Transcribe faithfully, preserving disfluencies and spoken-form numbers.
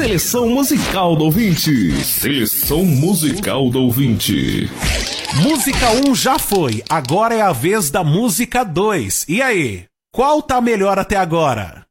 Seleção musical do ouvinte. Seleção musical do ouvinte. Música um já foi, agora é a vez da música dois. E aí, qual tá melhor até agora?